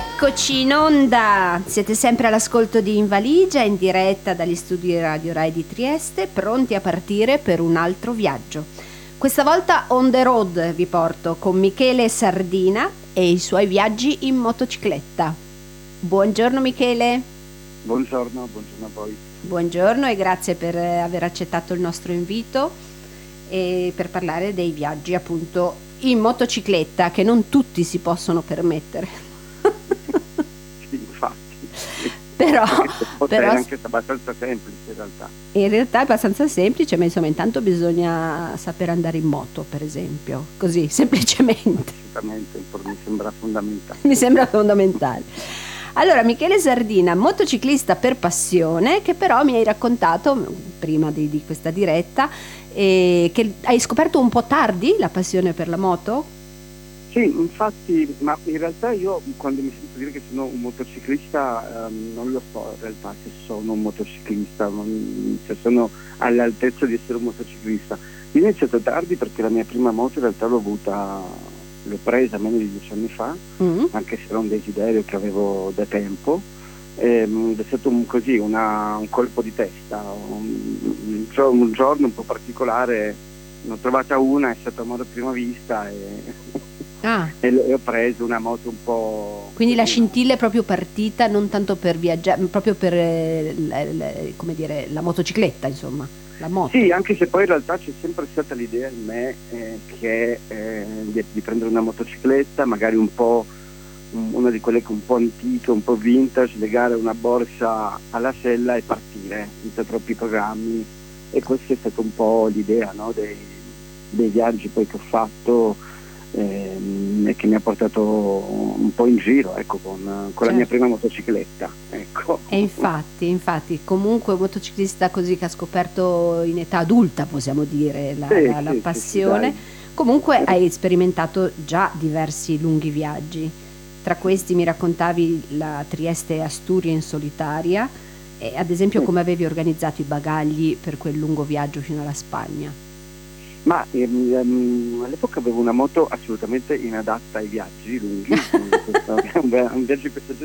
Eccoci in onda, siete sempre all'ascolto di In Valigia, in diretta dagli studi di Radio Rai di Trieste, pronti a partire per un altro viaggio. Questa volta on the road vi porto con Michele Sardina e i suoi viaggi in motocicletta. Buongiorno Michele. Buongiorno a voi. Buongiorno e grazie per aver accettato il nostro invito e per parlare dei viaggi appunto in motocicletta che non tutti si possono permettere. Sì, infatti. Però è anche abbastanza semplice in realtà. In realtà è abbastanza semplice, ma insomma intanto bisogna saper andare in moto, per esempio, così semplicemente. Assolutamente, mi sembra fondamentale. Mi sembra fondamentale. Allora, Michele Sardina, motociclista per passione, che però mi hai raccontato prima di questa diretta che hai scoperto un po' tardi la passione per la moto? Sì, infatti, ma in realtà io quando mi sento dire che sono un motociclista non lo so in realtà se sono un motociclista, se sono all'altezza di essere un motociclista. Io ho iniziato tardi perché la mia prima moto in realtà l'ho presa meno di 10 anni fa, anche se era un desiderio che avevo da tempo. È stato un colpo di testa, un giorno un po' particolare, ne ho trovata una, è stato amore a prima vista e ho preso una moto un po'... Quindi la scintilla è proprio partita non tanto per viaggiare, proprio per come dire, la motocicletta, insomma, la moto. Sì, anche se poi in realtà c'è sempre stata l'idea in me di prendere una motocicletta, magari un po' una di quelle che un po' antiche, un po' vintage, legare una borsa alla sella e partire senza troppi programmi, e questa è stata un po' l'idea, no, dei viaggi poi che ho fatto e che mi ha portato un po' in giro, ecco, con la mia prima motocicletta, ecco. E infatti comunque un motociclista così che ha scoperto in età adulta, possiamo dire, la passione. Sì, comunque hai sperimentato già diversi lunghi viaggi. Tra questi mi raccontavi la Trieste-Asturia in solitaria e ad esempio come avevi organizzato i bagagli per quel lungo viaggio fino alla Spagna. Ma all'epoca avevo una moto assolutamente inadatta ai viaggi lunghi, un viaggio di questo